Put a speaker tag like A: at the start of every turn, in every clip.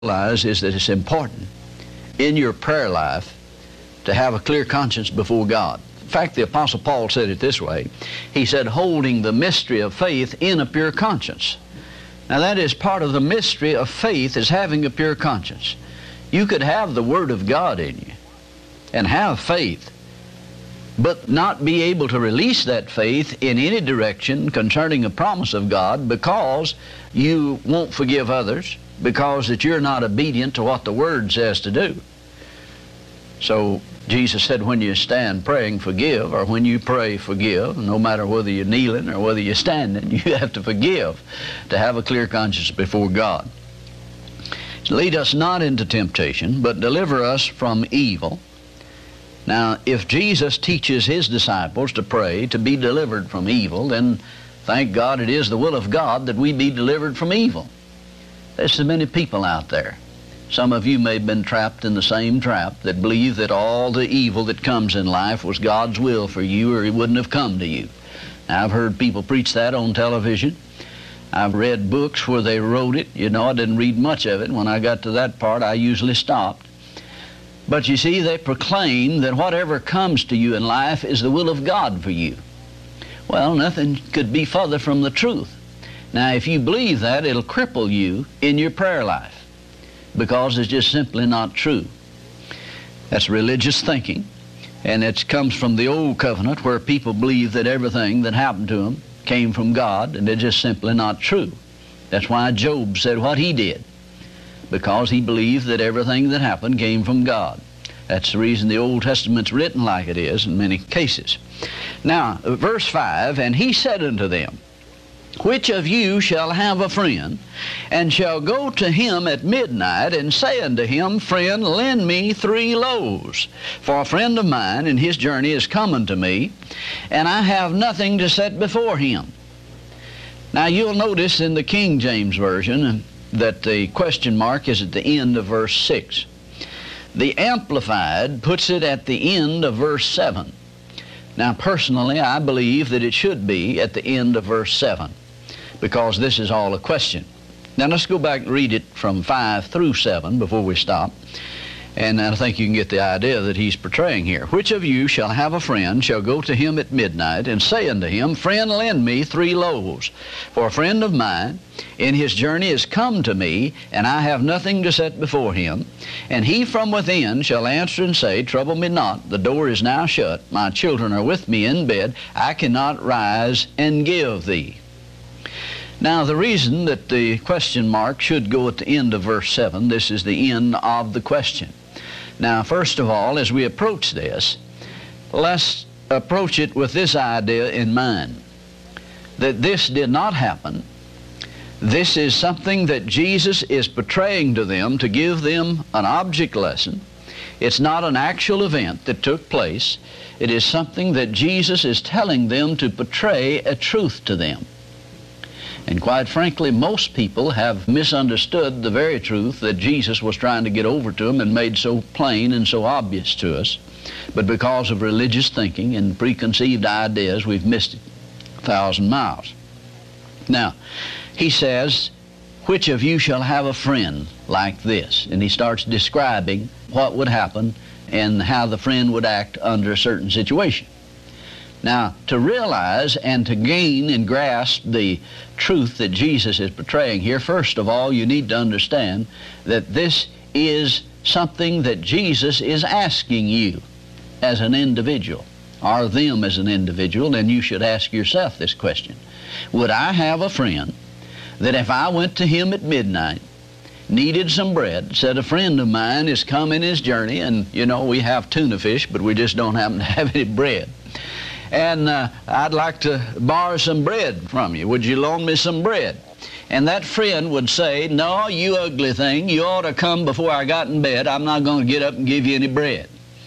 A: realize is that it's important in your prayer life to have a clear conscience before God. In fact, the Apostle Paul said it this way. He said, holding the mystery of faith in a pure conscience. Now that is part of the mystery of faith, is having a pure conscience. You could have the Word of God in you and have faith, but not be able to release that faith in any direction concerning a promise of God because you won't forgive others, because that you're not obedient to what the Word says to do. So Jesus said, when you stand praying, forgive, or when you pray, forgive. No matter whether you're kneeling or whether you're standing, you have to forgive to have a clear conscience before God. Lead us not into temptation, but deliver us from evil. Now, if Jesus teaches His disciples to pray to be delivered from evil, then thank God it is the will of God that we be delivered from evil. There's so many people out there. Some of you may have been trapped in the same trap, that believe that all the evil that comes in life was God's will for you, or He wouldn't have come to you. Now, I've heard people preach that on television. I've read books where they wrote it. You know, I didn't read much of it. When I got to that part, I usually stopped. But you see, they proclaim that whatever comes to you in life is the will of God for you. Well, nothing could be further from the truth. Now, if you believe that, it'll cripple you in your prayer life, because it's just simply not true. That's religious thinking, and it comes from the old covenant, where people believe that everything that happened to them came from God, and it's just simply not true. That's why Job said what he did, because he believed that everything that happened came from God. That's the reason the Old Testament's written like it is in many cases. Now, verse 5, and he said unto them, which of you shall have a friend, and shall go to him at midnight, and say unto him, friend, lend me 3 loaves, for a friend of mine in his journey is coming to me, and I have nothing to set before him. Now you'll notice in the King James Version that the question mark is at the end of verse 6. The Amplified puts it at the end of verse 7. Now personally, I believe that it should be at the end of verse 7, because this is all a question. Now let's go back and read it from 5 through 7 before we stop. And I think you can get the idea that he's portraying here. Which of you shall have a friend, shall go to him at midnight, and say unto him, friend, lend me 3 loaves, for a friend of mine in his journey is come to me, and I have nothing to set before him. And he from within shall answer and say, trouble me not, the door is now shut, my children are with me in bed, I cannot rise and give thee. Now, the reason that the question mark should go at the end of verse 7, this is the end of the question. Now, first of all, as we approach this, let's approach it with this idea in mind, that this did not happen. This is something that Jesus is portraying to them to give them an object lesson. It's not an actual event that took place. It is something that Jesus is telling them to portray a truth to them. And quite frankly, most people have misunderstood the very truth that Jesus was trying to get over to them and made so plain and so obvious to us. But because of religious thinking and preconceived ideas, we've missed it 1,000 miles. Now, he says, which of you shall have a friend like this? And he starts describing what would happen and how the friend would act under a certain situation. Now, to realize and to gain and grasp the truth that Jesus is portraying here, first of all, you need to understand that this is something that Jesus is asking you as an individual, or them as an individual, and you should ask yourself this question. Would I have a friend that if I went to him at midnight, needed some bread, said a friend of mine is come in his journey, and you know, we have tuna fish, but we just don't happen to have any bread, and I'd like to borrow some bread from you. Would you loan me some bread? And that friend would say, no, you ugly thing, you ought to come before I got in bed. I'm not going to get up and give you any bread.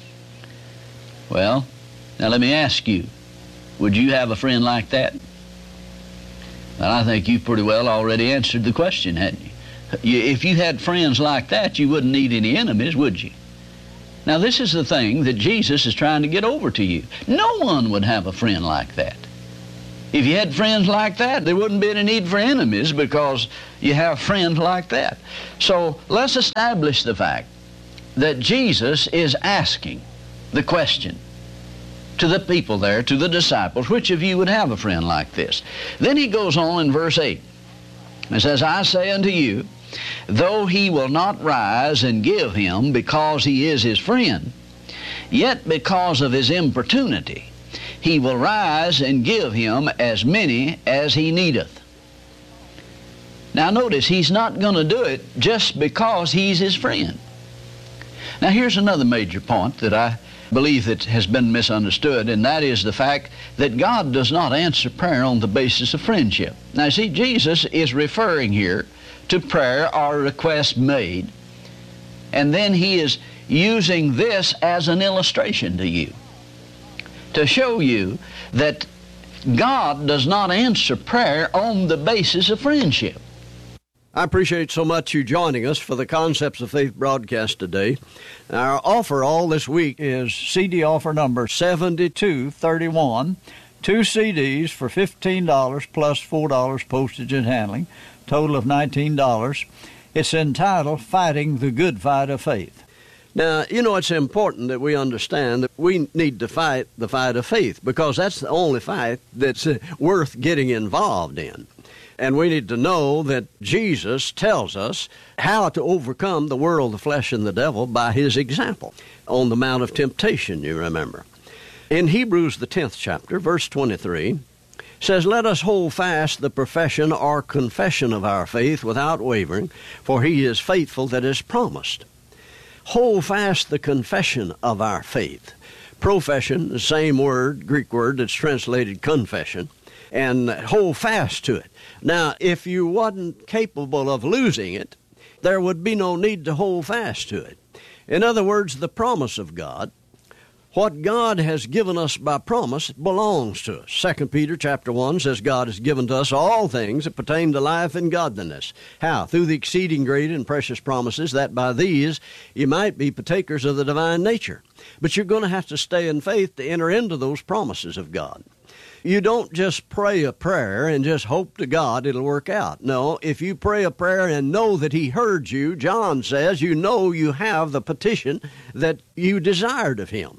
A: Well, now let me ask you, would you have a friend like that? And I think you pretty well already answered the question, hadn't you? If you had friends like that, you wouldn't need any enemies, would you? Now, this is the thing that Jesus is trying to get over to you. No one would have a friend like that. If you had friends like that, there wouldn't be any need for enemies because you have friends like that. So let's establish the fact that Jesus is asking the question to the people there, to the disciples, which of you would have a friend like this? Then he goes on in verse 8 and says, I say unto you, though he will not rise and give him because he is his friend, yet because of his importunity, he will rise and give him as many as he needeth. Now notice, he's not going to do it just because he's his friend. Now here's another major point that I believe that has been misunderstood, and that is the fact that God does not answer prayer on the basis of friendship. Now see, Jesus is referring here to prayer or request made, and then he is using this as an illustration to you, to show you that God does not answer prayer on the basis of friendship.
B: I appreciate so much you joining us for the Concepts of Faith broadcast today. Our offer all this week is CD offer number 7231, 2 CDs for $15 plus $4 postage and handling, total of $19. It's entitled Fighting the Good Fight of Faith. Now, you know, it's important that we understand that we need to fight the fight of faith because that's the only fight that's worth getting involved in. And we need to know that Jesus tells us how to overcome the world, the flesh, and the devil by his example on the Mount of Temptation, you remember. In Hebrews, the 10th chapter, verse 23, says, Let us hold fast the profession or confession of our faith without wavering, for he is faithful that is promised. Hold fast the confession of our faith. Profession, the same word, Greek word that's translated confession, and hold fast to it. Now, if you wasn't capable of losing it, there would be no need to hold fast to it. In other words, the promise of God, what God has given us by promise belongs to us. 2 Peter chapter 1 says God has given to us all things that pertain to life and godliness. How? Through the exceeding great and precious promises, that by these you might be partakers of the divine nature. But you're going to have to stay in faith to enter into those promises of God. You don't just pray a prayer and just hope to God it'll work out. No, if you pray a prayer and know that he heard you, John says, you know you have the petition that you desired of him.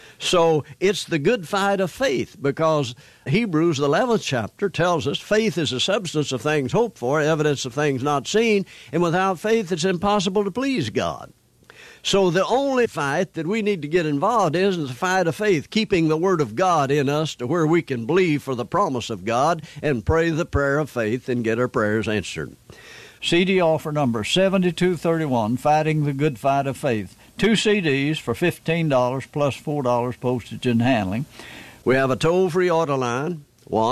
B: So it's the good fight of faith, because Hebrews, the 11th chapter, tells us faith is the substance of things hoped for, evidence of things not seen, and without faith it's impossible to please God. So the only fight that we need to get involved in is the fight of faith, keeping the Word of God in us to where we can believe for the promise of God and pray the prayer of faith and get our prayers answered. CD offer number 7231, Fighting the Good Fight of Faith. 2 CDs for $15 plus $4 postage and handling. We have a toll-free order line,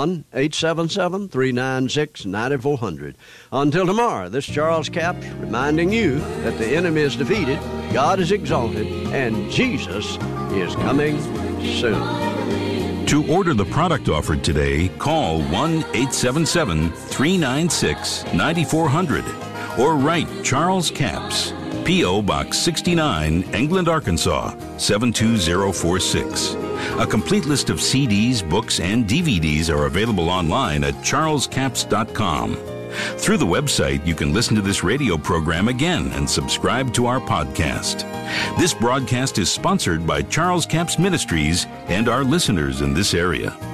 B: 1-877-396-9400. Until tomorrow, this is Charles Capps reminding you that the enemy is defeated, God is exalted, and Jesus is coming soon.
C: To order the product offered today, call 1-877-396-9400 or write Charles Capps, P.O. Box 69, England, Arkansas, 72046. A complete list of CDs, books, and DVDs are available online at charlescapps.com. Through the website, you can listen to this radio program again and subscribe to our podcast. This broadcast is sponsored by Charles Capps Ministries and our listeners in this area.